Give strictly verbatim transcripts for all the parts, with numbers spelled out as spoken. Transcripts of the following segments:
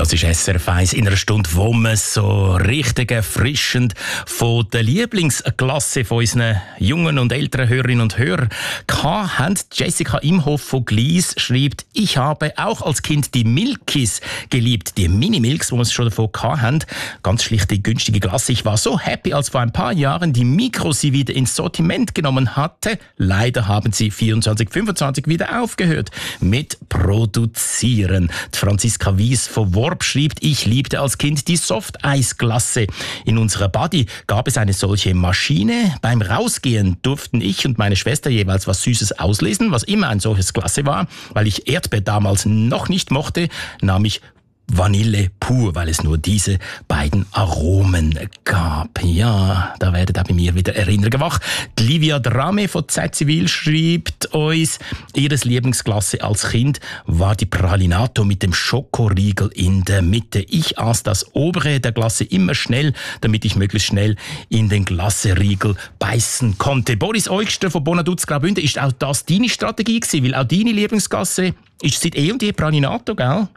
Das ist S R F eins in einer Stunde, wo wir so richtig erfrischend von der Lieblingsklasse von unseren jungen und älteren Hörerinnen und Hörern haben. Jessica Imhoff von Glies schreibt, ich habe auch als Kind die Milkis geliebt, die Mini-Milks, wo wir es schon davon hatten. Ganz schlichte, günstige Klasse. Ich war so happy, als vor ein paar Jahren die Mikro sie wieder ins Sortiment genommen hatte. Leider haben sie vierundzwanzig fünfundzwanzig wieder aufgehört mit Produzieren. Die Franziska Wies von Worb schreibt, ich liebte als Kind die Softeisklasse. In unserer Buddy gab es eine solche Maschine. Beim Rausgehen durften ich und meine Schwester jeweils was Süßes auslesen, was immer ein solches Klasse war. Weil ich Erdbeer damals noch nicht mochte, nahm ich Vanille pur, weil es nur diese beiden Aromen gab. Ja, da werden auch bei mir wieder Erinnerungen wach. Die Livia Drame von Z Zivil schreibt uns, ihres Lieblingsklasse als Kind war die Pralinato mit dem Schokoriegel in der Mitte. Ich aß das obere der Klasse immer schnell, damit ich möglichst schnell in den Glasseriegel beißen konnte. Boris Eugster von Bonaduz Graubünden, ist auch das deine Strategie gewesen? Weil auch deine Lieblingsklasse ist seit eh und je Pralinato, gell?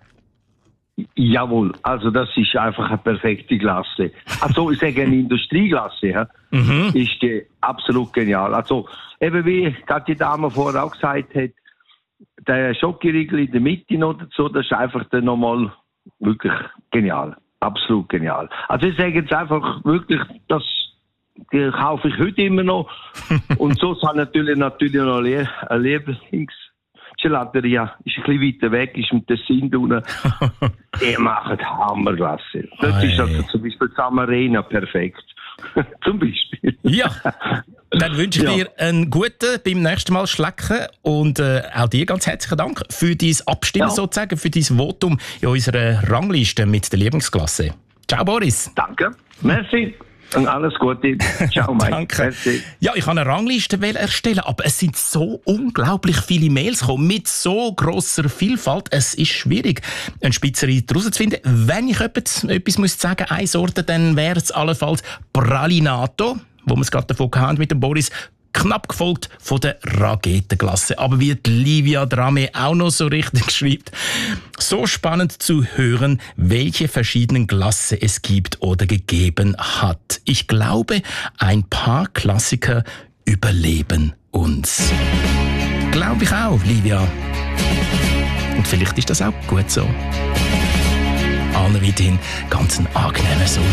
Jawohl, also das ist einfach eine perfekte Klasse. Also ich sage eine Industrieklasse, ja, mhm. ist die absolut genial. Also eben wie gerade die Dame vorher auch gesagt hat, der Schokoriegel in der Mitte noch dazu, das ist einfach dann nochmal wirklich genial, absolut genial. Also ich sage jetzt einfach wirklich, das die kaufe ich heute immer noch. Und so habe ich natürlich, natürlich noch eine Lieblings Gelateria ist ein bisschen weiter weg, ist im Tessin unten. Die machen Hammerklasse. Dort ist also zum Beispiel Samarena perfekt. Zum Beispiel. Ja, dann wünsche ich ja. dir einen guten beim nächsten Mal Schlecken und äh, auch dir ganz herzlichen Dank für dein Abstimmen ja. sozusagen, für dein Votum in unserer Rangliste mit der Lieblingsklasse. Ciao Boris. Danke. Merci. Und alles Gute. Ciao, Mike. Danke. Merci. Ja, ich kann eine Rangliste erstellen, aber es sind so unglaublich viele Mails gekommen, mit so grosser Vielfalt. Es ist schwierig, einen Spitzenreiter herauszufinden. Wenn ich etwas, etwas muss sagen, eine Sorte, dann wäre es allenfalls Pralinato, wo wir es gerade davon hatten mit dem Boris, knapp gefolgt von der Raketenklasse. Aber wie die Livia Drame auch noch so richtig schreibt, so spannend zu hören, welche verschiedenen Klasse es gibt oder gegeben hat. Ich glaube, ein paar Klassiker überleben uns. Glaube ich auch, Livia. Und vielleicht ist das auch gut so. Allen weiterhin ganz einen angenehmen Sonntag.